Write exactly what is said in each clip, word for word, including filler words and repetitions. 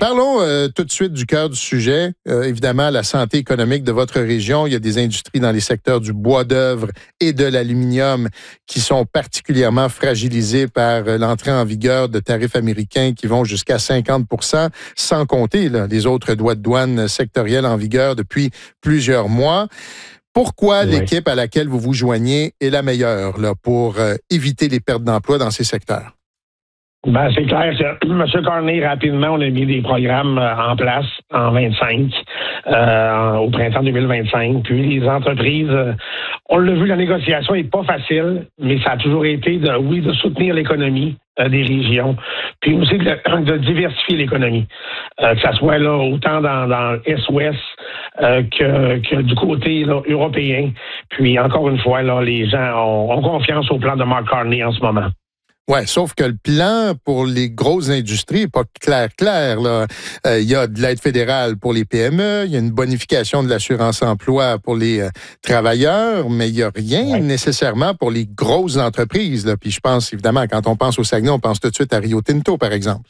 parlons euh, tout de suite du cœur du sujet. Euh, évidemment, la santé économique de votre région. Il y a des industries dans les secteurs du bois d'œuvre et de l'aluminium qui sont particulièrement fragilisées par euh, l'entrée en vigueur de tarifs américains qui vont jusqu'à cinquante pour cent, sans compter là, les autres droits de douane sectoriels en vigueur depuis plusieurs mois. Pourquoi oui. l'équipe à laquelle vous vous joignez est la meilleure là, pour euh, éviter les pertes d'emploi dans ces secteurs? Ben, c'est clair que M. Carney, rapidement, on a mis des programmes en place en vingt-cinq, euh, au printemps deux mille vingt-cinq. Puis les entreprises, on l'a vu, la négociation n'est pas facile, mais ça a toujours été, de, oui, de soutenir l'économie euh, des régions, puis aussi de, de diversifier l'économie. Euh, que ça soit là autant dans, dans Est-Ouest euh, que, que du côté là, européen. Puis encore une fois, là, les gens ont, ont confiance au plan de Mark Carney en ce moment. Oui, sauf que le plan pour les grosses industries n'est pas clair, clair. Là. Euh, il y a de l'aide fédérale pour les P M E, il y a une bonification de l'assurance-emploi pour les euh, travailleurs, mais il n'y a rien ouais. nécessairement pour les grosses entreprises. Là. Puis je pense, évidemment, quand on pense au Saguenay, on pense tout de suite à Rio Tinto, par exemple.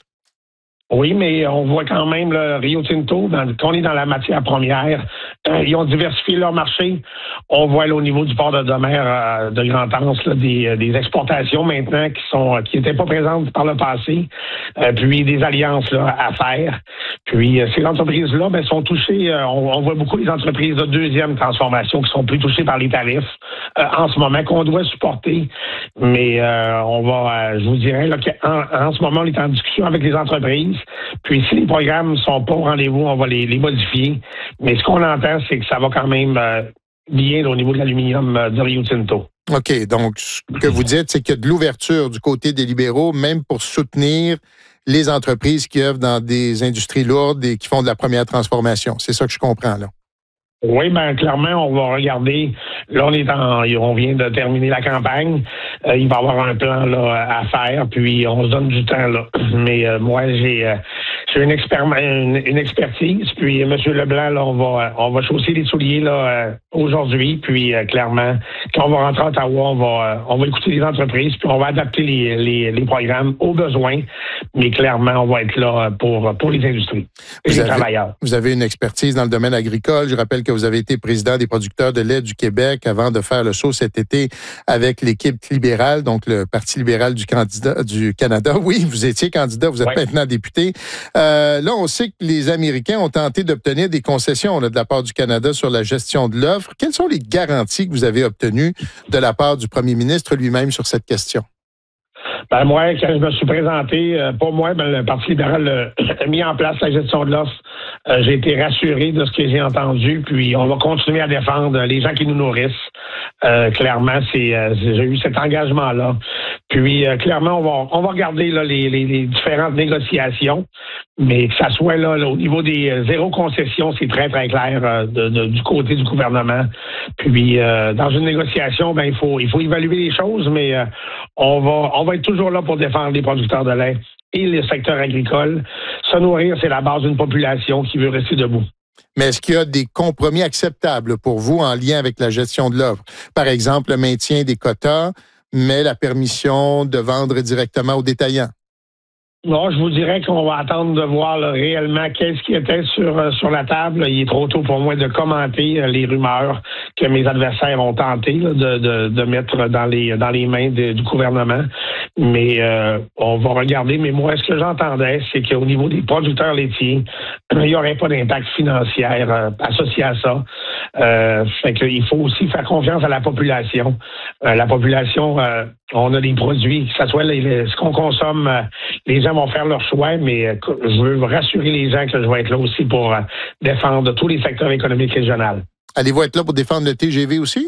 Oui, mais on voit quand même le Rio Tinto, dans, quand on est dans la matière première, euh, ils ont diversifié leur marché. On voit là, au niveau du port de Demer euh, de Grand-Anse là, des, des exportations maintenant qui sont qui n'étaient pas présentes par le passé, euh, puis des alliances là, à faire. Puis euh, ces entreprises-là ben, sont touchées, euh, on, on voit beaucoup les entreprises de deuxième transformation qui sont plus touchées par les tarifs euh, en ce moment, qu'on doit supporter. Mais euh, on va, euh, je vous dirais là, qu'en en ce moment, on est en discussion avec les entreprises. Puis si les programmes ne sont pas au rendez-vous, on va les, les modifier. Mais ce qu'on entend, c'est que ça va quand même euh, bien là, au niveau de l'aluminium euh, de Rio Tinto. OK. Donc, ce que vous dites, c'est qu'il y a de l'ouverture du côté des libéraux, même pour soutenir les entreprises qui œuvrent dans des industries lourdes et qui font de la première transformation. C'est ça que je comprends, là. Oui, bien, clairement, on va regarder. Là, on est en, on vient de terminer la campagne. Euh, il va y avoir un plan là, à faire, puis on se donne du temps, là. Mais euh, moi, j'ai, euh, j'ai une, expér- une, une expertise, puis M. Leblanc, là, on va, on va chausser les souliers là, euh, aujourd'hui, puis euh, clairement, quand on va rentrer à Ottawa, on va, euh, on va écouter les entreprises, puis on va adapter les, les, les programmes aux besoins, mais clairement, on va être là pour, pour les industries et vous les avez, travailleurs. Vous avez une expertise dans le domaine agricole. Je rappelle que vous avez été président des producteurs de lait du Québec avant de faire le saut cet été avec l'équipe libérale, donc le Parti libéral du, candidat, du Canada. Oui, vous étiez candidat, vous êtes ouais. maintenant député. Euh, là, on sait que les Américains ont tenté d'obtenir des concessions là, de la part du Canada sur la gestion de l'offre. Quelles sont les garanties que vous avez obtenues de la part du premier ministre lui-même sur cette question? Ben moi, quand je me suis présenté, euh, pas moi, mais le Parti libéral euh, a mis en place la gestion de l'offre. Euh, j'ai été rassuré de ce que j'ai entendu, puis on va continuer à défendre les gens qui nous nourrissent. Euh, clairement, c'est, euh, j'ai eu cet engagement-là. Puis, euh, clairement, on va, on va regarder là, les, les, les différentes négociations, mais que ça soit là, là au niveau des euh, zéro concession, c'est très, très clair euh, de, de, du côté du gouvernement. Puis, euh, dans une négociation, ben il faut, il faut évaluer les choses, mais euh, on va, on va être toujours là pour défendre les producteurs de lait et le secteur agricole. Se nourrir, c'est la base d'une population qui veut rester debout. Mais est-ce qu'il y a des compromis acceptables pour vous en lien avec la gestion de l'offre? Par exemple, le maintien des quotas, mais la permission de vendre directement aux détaillants? Non, je vous dirais qu'on va attendre de voir là, réellement qu'est-ce qui était sur, euh, sur la table. Il est trop tôt pour moi de commenter euh, les rumeurs que mes adversaires ont tenté là, de, de, de mettre dans les, dans les mains de, du gouvernement. Mais euh, on va regarder. Mais moi, ce que j'entendais, c'est qu'au niveau des producteurs laitiers, il n'y aurait pas d'impact financier euh, associé à ça. Euh, fait qu'il faut aussi faire confiance à la population. Euh, la population, euh, on a des produits, que ce soit les, les, ce qu'on consomme, euh, les gens vont faire leur choix, mais euh, je veux rassurer les gens que je vais être là aussi pour euh, défendre tous les secteurs économiques régionaux. Allez-vous être là pour défendre le T G V aussi?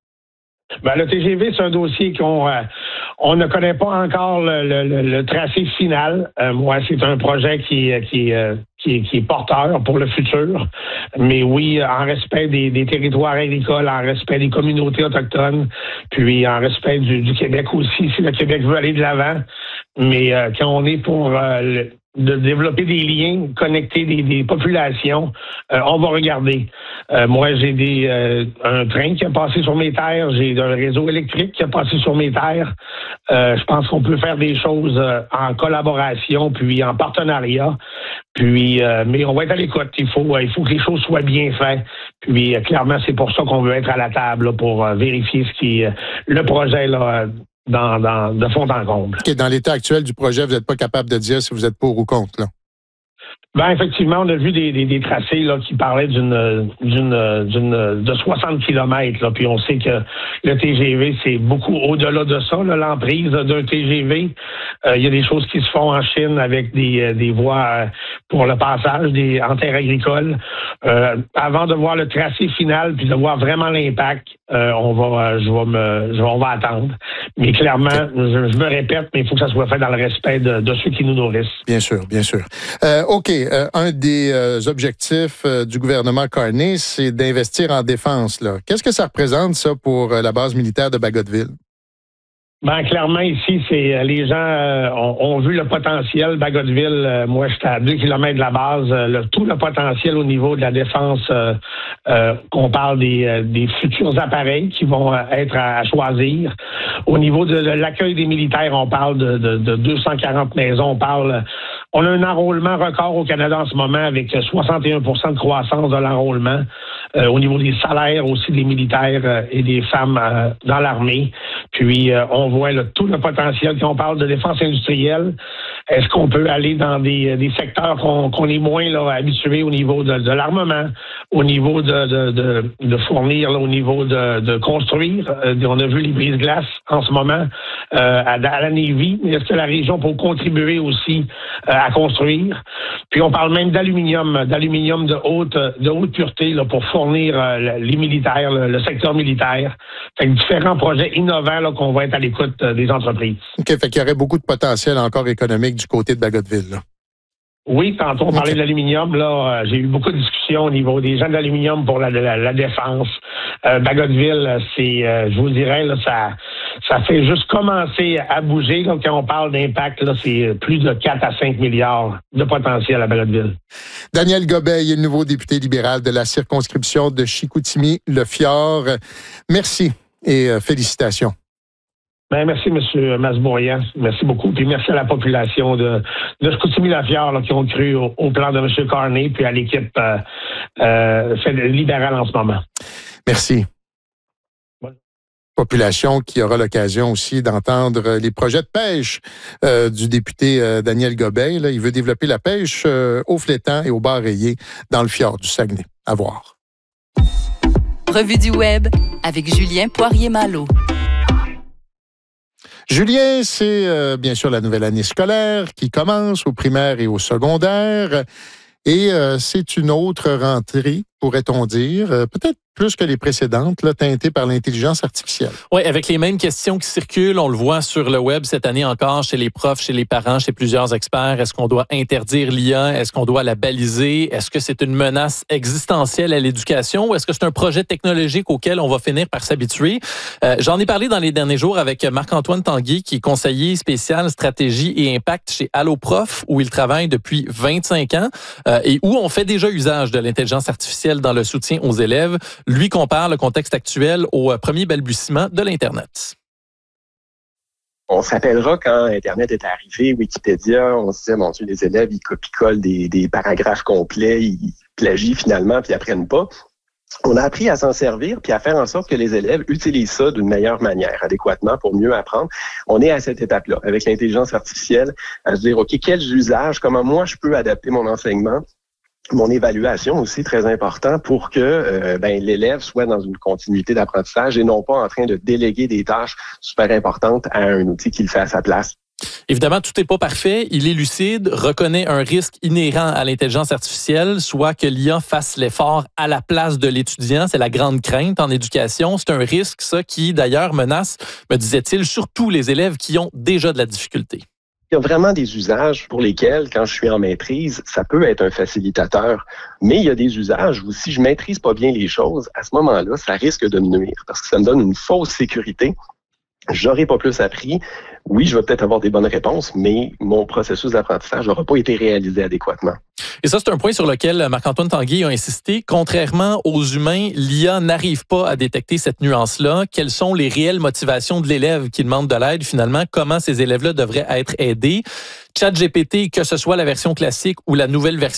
Ben, le T G V, c'est un dossier qu'on euh, on ne connaît pas encore le, le, le tracé final. Euh, moi, c'est un projet qui, qui, euh, qui, est, qui est porteur pour le futur. Mais oui, en respect des, des territoires agricoles, en respect des communautés autochtones, puis en respect du, du Québec aussi, si le Québec veut aller de l'avant. Mais euh, quand on est pour euh, le, de développer des liens, connecter des, des populations, euh, on va regarder. Euh, moi, j'ai des euh, un train qui a passé sur mes terres, j'ai un réseau électrique qui a passé sur mes terres. Euh, je pense qu'on peut faire des choses euh, en collaboration, puis en partenariat. Puis, euh, mais on va être à l'écoute. Il faut, il faut que les choses soient bien faites. Puis, euh, clairement, c'est pour ça qu'on veut être à la table là, pour euh, vérifier ce qui, euh, le projet là. Dans, dans, de fond en comble. Okay, dans l'état actuel du projet, vous n'êtes pas capable de dire si vous êtes pour ou contre, là? Ben effectivement, on a vu des, des, des tracés là qui parlaient d'une d'une d'une de soixante kilomètres là, puis on sait que le T G V c'est beaucoup au-delà de ça, là, l'emprise d'un T G V. Euh, il y a des choses qui se font en Chine avec des des voies pour le passage des en terre agricole. Euh, avant de voir le tracé final puis de voir vraiment l'impact, euh, on va je vais me je, on va attendre. Mais clairement, je, je me répète, mais il faut que ça soit fait dans le respect de, de ceux qui nous nourrissent. Bien sûr, bien sûr. Euh, OK. Euh, un des euh, objectifs euh, du gouvernement Carney, c'est d'investir en défense, là. Qu'est-ce que ça représente, ça, pour euh, la base militaire de Bagotville? Ben clairement ici, c'est euh, les gens euh, ont, ont vu le potentiel. Bagotville, euh, moi j'étais à deux kilomètres de la base, euh, le, tout le potentiel au niveau de la défense. Euh, euh, qu'on parle des, euh, des futurs appareils qui vont euh, être à, à choisir. Au niveau de, de l'accueil des militaires, on parle de, de, de deux cent quarante maisons. On parle, on a un enrôlement record au Canada en ce moment avec soixante et un pour cent de croissance de l'enrôlement. Euh, au niveau des salaires aussi des militaires euh, et des femmes euh, dans l'armée. Puis euh, on voit là, tout le potentiel. Quand on parle de défense industrielle, est-ce qu'on peut aller dans des, des secteurs qu'on, qu'on est moins là, habitués au niveau de, de l'armement, au niveau de, de, de, de fournir, là, au niveau de, de construire. Euh, on a vu les brise-glaces en ce moment euh, à, à la Navy. Est-ce que la région peut contribuer aussi euh, à construire? Puis on parle même d'aluminium, d'aluminium de haute, de haute pureté là, pour fournir euh, les militaires, le, le secteur militaire. Fait que différents projets innovants là, qu'on va être à l'écoute euh, des entreprises. OK, fait qu'il y aurait beaucoup de potentiel encore économique du côté de Bagotville, là. Oui, tantôt on parlait okay. de l'aluminium. Là, euh, j'ai eu beaucoup de discussions au niveau des gens de l'aluminium pour la, la, la défense. Euh, Bagotville, c'est, euh, je vous dirais, là, ça, ça fait juste commencer à bouger. Là, quand on parle d'impact, là, c'est plus de quatre à cinq milliards de potentiel à Bagotville. Daniel Gobeil est le nouveau député libéral de la circonscription de Chicoutimi-Le Fjord. Merci et euh, félicitations. Ben, merci, M. Masbourian. Merci beaucoup. Puis merci à la population de, de Chicoutimi-Le Fjord qui ont cru au, au plan de M. Carney puis à l'équipe euh, euh, libérale en ce moment. Merci. Ouais. Population qui aura l'occasion aussi d'entendre les projets de pêche euh, du député euh, Daniel Gobeil. Là, il veut développer la pêche euh, au flétan et au bar rayé dans le fjord du Saguenay. À voir. Revue du Web avec Julien Poirier-Malo. Julien, c'est euh, bien sûr la nouvelle année scolaire qui commence au primaire et au secondaire. Et euh, c'est une autre rentrée, pourrait-on dire, euh, peut-être plus que les précédentes, là, teintées par l'intelligence artificielle. Oui, avec les mêmes questions qui circulent, on le voit sur le web cette année encore, chez les profs, chez les parents, chez plusieurs experts. Est-ce qu'on doit interdire l'I A? Est-ce qu'on doit la baliser? Est-ce que c'est une menace existentielle à l'éducation ou est-ce que c'est un projet technologique auquel on va finir par s'habituer? Euh, j'en ai parlé dans les derniers jours avec Marc-Antoine Tanguy, qui est conseiller spécial stratégie et impact chez Alloprof, où il travaille depuis vingt-cinq ans euh, et où on fait déjà usage de l'intelligence artificielle dans le soutien aux élèves. Lui compare le contexte actuel au premier balbutiement de l'Internet. On se rappellera quand Internet est arrivé, Wikipédia, on se disait, mon Dieu, les élèves, ils copient-collent des, des paragraphes complets, ils plagient finalement, puis ils apprennent pas. On a appris à s'en servir puis à faire en sorte que les élèves utilisent ça d'une meilleure manière, adéquatement, pour mieux apprendre. On est à cette étape-là, avec l'intelligence artificielle, à se dire, OK, quels usages, comment moi je peux adapter mon enseignement, mon évaluation aussi très important pour que euh, ben, l'élève soit dans une continuité d'apprentissage et non pas en train de déléguer des tâches super importantes à un outil qui le fait à sa place. Évidemment, tout n'est pas parfait. Il est lucide, reconnaît un risque inhérent à l'intelligence artificielle, soit que l'I A fasse l'effort à la place de l'étudiant. C'est la grande crainte en éducation. C'est un risque, ça, qui d'ailleurs menace, me disait-il, surtout les élèves qui ont déjà de la difficulté. Il y a vraiment des usages pour lesquels, quand je suis en maîtrise, ça peut être un facilitateur. Mais il y a des usages où si je maîtrise pas bien les choses, à ce moment-là, ça risque de me nuire parce que ça me donne une fausse sécurité. J'aurais pas plus appris, oui, je vais peut-être avoir des bonnes réponses, mais mon processus d'apprentissage n'aura pas été réalisé adéquatement. Et ça, c'est un point sur lequel Marc-Antoine Tanguay a insisté. Contrairement aux humains, l'I A n'arrive pas à détecter cette nuance-là. Quelles sont les réelles motivations de l'élève qui demande de l'aide, finalement? Comment ces élèves-là devraient être aidés? ChatGPT, que ce soit la version classique ou la nouvelle version